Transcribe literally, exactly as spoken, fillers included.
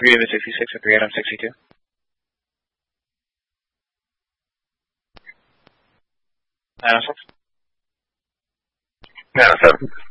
three David sixty-six or three Adam sixty-two. nine oh six. nine oh seven.